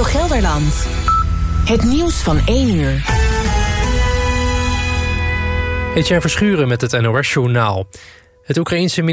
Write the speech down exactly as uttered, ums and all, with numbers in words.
Radio Gelderland. Het nieuws van één uur. Etienne Verschuren met het N O S-journaal. Het Oekraïense